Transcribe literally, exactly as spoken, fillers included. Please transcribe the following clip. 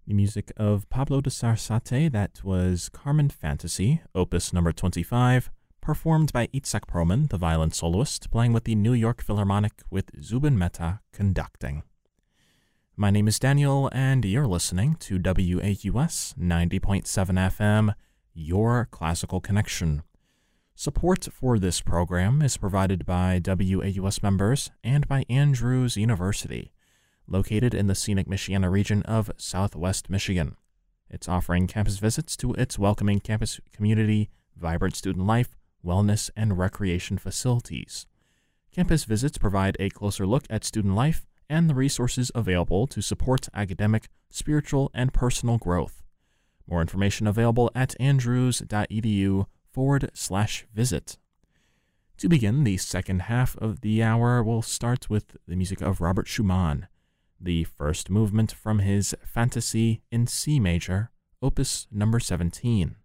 The music of Pablo de Sarasate, that was Carmen Fantasy, opus number twenty-five, performed by Itzhak Perlman, the violin soloist, playing with the New York Philharmonic with Zubin Mehta conducting. My name is Daniel, and you're listening to W A U S ninety point seven F M, Your Classical Connection. Support for this program is provided by W A U S members and by Andrews University, located in the scenic Michiana region of Southwest Michigan. It's offering campus visits to its welcoming campus community, vibrant student life, wellness, and recreation facilities. Campus visits provide a closer look at student life and the resources available to support academic, spiritual, and personal growth. More information available at andrews.edu forward slash visit. To begin the second half of the hour, we'll start with the music of Robert Schumann, the first movement from his Fantasy in C major, opus number seventeen.